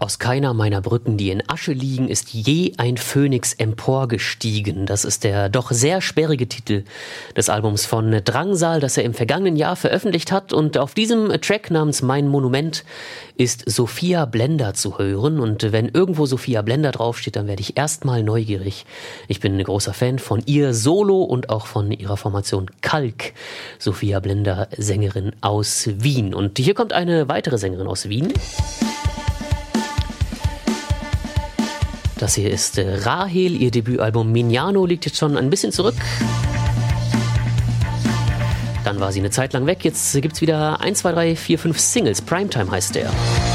Aus keiner meiner Brücken, die in Asche liegen, ist je ein Phönix emporgestiegen. Das ist der doch sehr sperrige Titel des Albums von Drangsal, das er im vergangenen Jahr veröffentlicht hat. Und auf diesem Track namens Mein Monument ist Sophia Blender zu hören. Und wenn irgendwo Sophia Blender draufsteht, dann werde ich erstmal neugierig. Ich bin ein großer Fan von ihr solo und auch von ihrer Formation Kalk. Sophia Blender, Sängerin aus Wien. Und hier kommt eine weitere Sängerin aus Wien. Das hier ist Rahel, ihr Debütalbum Mignano liegt jetzt schon ein bisschen zurück. Dann war sie eine Zeit lang weg, jetzt gibt's wieder 1, 2, 3, 4, 5 Singles. Primetime heißt der.